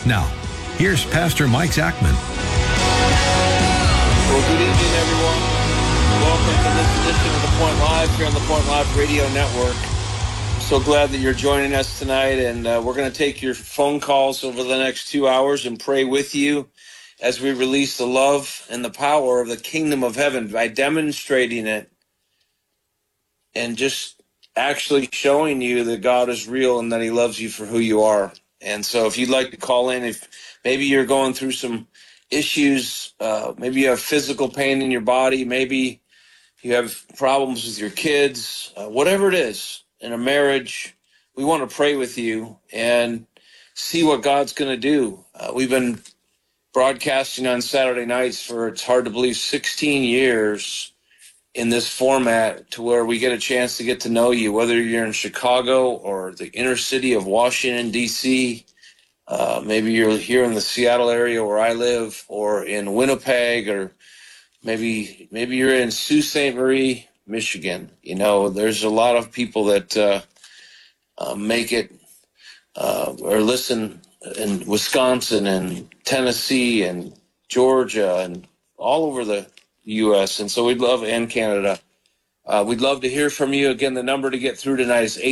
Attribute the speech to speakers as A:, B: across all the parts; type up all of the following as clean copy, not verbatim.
A: Now, here's Pastor Mike Zachman.
B: Well, good evening, everyone. Welcome to this edition of The Point Live here on the Point Live Radio Network. So glad that you're joining us tonight, and we're going to take your phone calls over the next 2 hours and pray with you as we release the love and the power of the kingdom of heaven by demonstrating it and just actually showing you that God is real and that he loves you for who you are. And so if you'd like to call in, if maybe you're going through some issues, maybe you have physical pain in your body, maybe you have problems with your kids, whatever it is, in a marriage, we want to pray with you and see what God's going to do. We've been broadcasting on Saturday nights for, it's hard to believe, 16 years in this format, to where we get a chance to get to know you, whether you're in Chicago or the inner city of Washington, D.C., maybe you're here in the Seattle area where I live, or in Winnipeg, or maybe you're in Sault Ste. Marie, Michigan. You know, there's a lot of people that make it or listen in Wisconsin and Tennessee and Georgia and all over the U.S. And so we'd love, and Canada. We'd love to hear from you. Again, the number to get through tonight is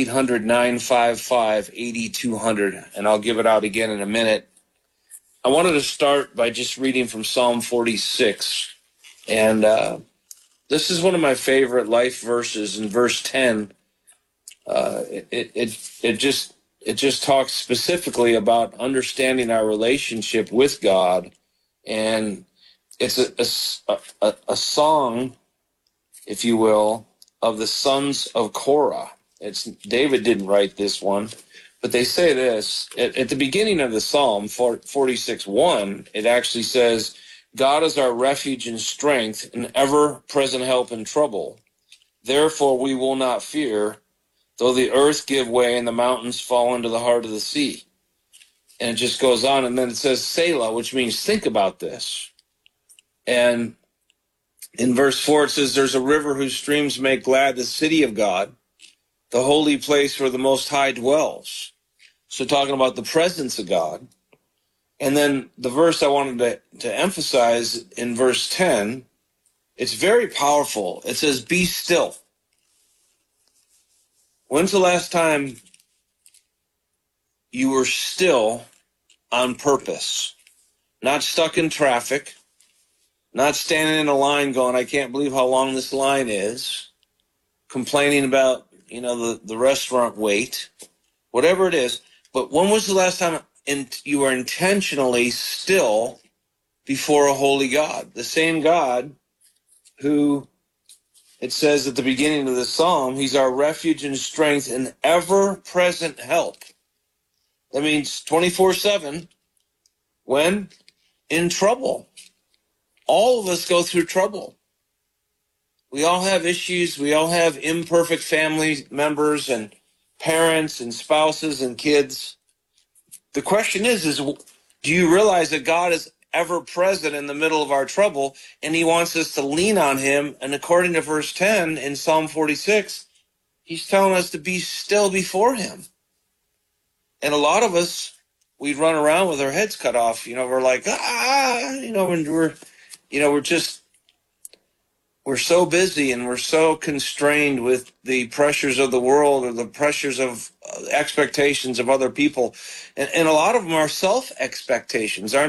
B: 800-955-8200, and I'll give it out again in a minute. I wanted to start by just reading from Psalm 46, and this is one of my favorite life verses. In verse 10, it just talks specifically about understanding our relationship with God, and it's a song, if you will, of the sons of Korah. It's David didn't write this one, but they say this at the beginning of the Psalm 46:1. It actually says, "God is our refuge and strength, an ever-present help in trouble. Therefore we will not fear, though the earth give way and the mountains fall into the heart of the sea." And it just goes on, and then it says Selah, which means think about this. And in verse 4, it says, "There's a river whose streams make glad the city of God, the holy place where the Most High dwells." So talking about the presence of God. And then the verse I wanted to emphasize in verse 10, it's very powerful. It says, "Be still." When's the last time you were still on purpose? Not stuck in traffic, not standing in a line going, "I can't believe how long this line is," complaining about, the restaurant wait, whatever it is. But when was the last time you were intentionally still before a holy God? The same God who, it says at the beginning of the psalm, he's our refuge and strength and ever-present help. That means 24/7. When? In trouble. All of us go through trouble. We all have issues. We all have imperfect family members and parents and spouses and kids. The question is do you realize that God is ever present in the middle of our trouble, and he wants us to lean on him? And according to verse 10 in Psalm 46, he's telling us to be still before him. And a lot of us, we run around with our heads cut off. We're like, and we're so busy and we're so constrained with the pressures of the world or the pressures of expectations of other people. And a lot of them are self-expectations, aren't